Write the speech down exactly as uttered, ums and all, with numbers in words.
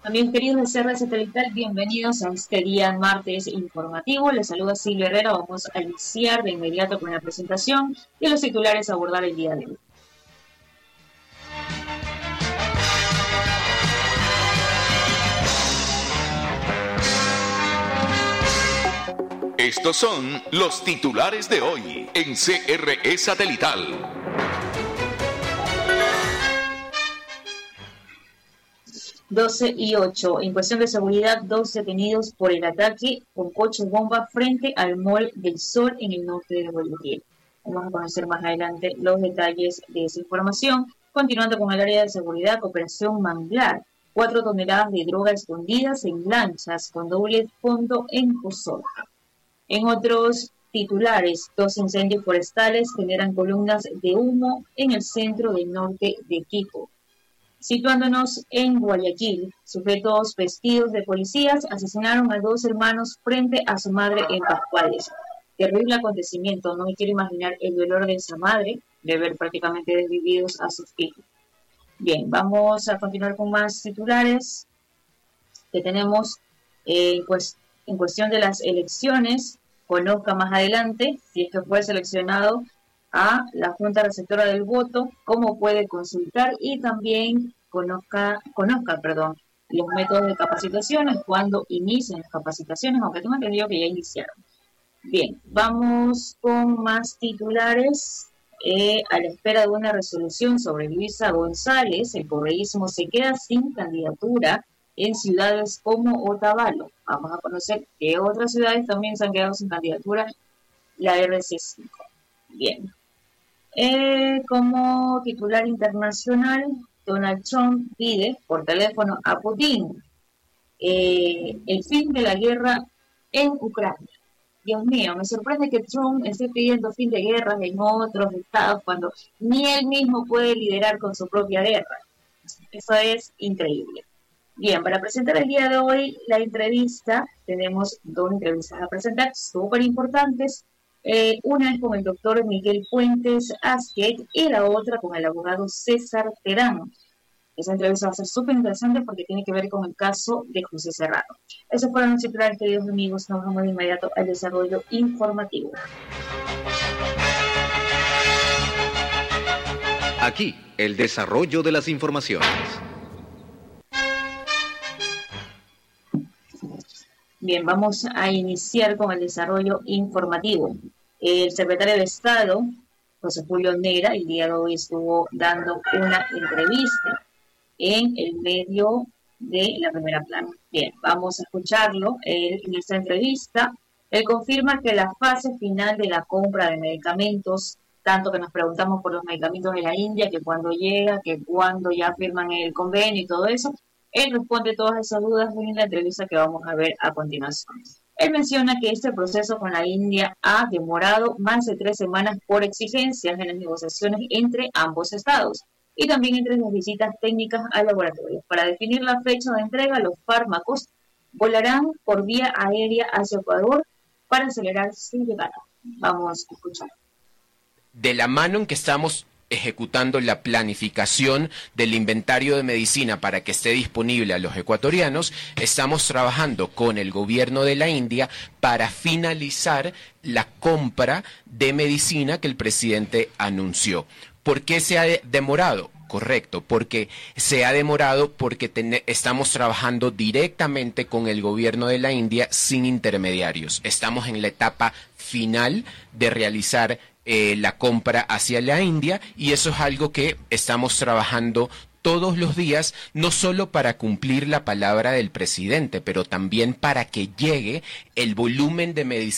Amigos queridos de C R Satelital, bienvenidos a este día martes informativo. Les saluda Silvia Herrera. Vamos a iniciar de inmediato con la presentación de los titulares a abordar el día de hoy. Estos son los titulares de hoy en C R E Satelital. doce y ocho. En cuestión de seguridad, dos detenidos por el ataque con coche bomba frente al Mall del Sol en el norte de Guayaquil. Vamos a conocer más adelante los detalles de esa información. Continuando con el área de seguridad, Operación Manglar. Cuatro toneladas de droga escondidas en lanchas con doble fondo en Cosola. En otros titulares, dos incendios forestales generan columnas de humo en el centro del norte de Quito. Situándonos en Guayaquil, sujetos vestidos de policías asesinaron a dos hermanos frente a su madre en Pascuales. Terrible acontecimiento, no me quiero imaginar el dolor de esa madre de ver prácticamente desvividos a sus hijos. Bien, vamos a continuar con más titulares que tenemos eh, pues, en cuestión de las elecciones. Conozca más adelante, si es que fue seleccionado a la Junta Receptora del Voto, cómo puede consultar y también conozca, conozca perdón, los métodos de capacitaciones, cuándo inician las capacitaciones, aunque tengo entendido que ya iniciaron. Bien, vamos con más titulares. Eh, a la espera de una resolución sobre Luisa González, el correísmo se queda sin candidatura en ciudades como Otavalo. Vamos a conocer que otras ciudades también se han quedado sin candidatura, la R C cinco. Bien. Eh, como titular internacional, Donald Trump pide por teléfono a Putin eh, el fin de la guerra en Ucrania. Dios mío, me sorprende que Trump esté pidiendo fin de guerras en otros estados cuando ni él mismo puede liderar con su propia guerra. Eso es increíble. Bien, para presentar el día de hoy la entrevista, tenemos dos entrevistas a presentar súper importantes. Eh, una es con el doctor Miguel Fuentes Asquet y la otra con el abogado César Terán. Esa entrevista va a ser súper interesante porque tiene que ver con el caso de José Serrano. Esos fueron los titulares, queridos amigos. Nos vamos de inmediato al desarrollo informativo. Aquí, el desarrollo de las informaciones. Bien, vamos a iniciar con el desarrollo informativo. El secretario de Estado, José Julio Neira, el día de hoy estuvo dando una entrevista en el medio de La Primera Plana. Bien, vamos a escucharlo. Él, en esta entrevista, él confirma que la fase final de la compra de medicamentos, tanto que nos preguntamos por los medicamentos de la India, que cuando llega, que cuando ya firman el convenio y todo eso, él responde todas esas dudas en la entrevista que vamos a ver a continuación. Él menciona que este proceso con la India ha demorado más de tres semanas por exigencias en las negociaciones entre ambos estados y también entre las visitas técnicas a laboratorios. Para definir la fecha de entrega, los fármacos volarán por vía aérea hacia Ecuador para acelerar su llegada. Vamos a escuchar. De la mano en que estamos ejecutando la planificación del inventario de medicina para que esté disponible a los ecuatorianos, estamos trabajando con el gobierno de la India para finalizar la compra de medicina que el presidente anunció. ¿Por qué se ha demorado? Correcto, porque se ha demorado porque ten- estamos trabajando directamente con el gobierno de la India sin intermediarios. Estamos en la etapa final de realizar eh, la compra hacia la India y eso es algo que estamos trabajando todos los días, no solo para cumplir la palabra del presidente, pero también para que llegue el volumen de medicina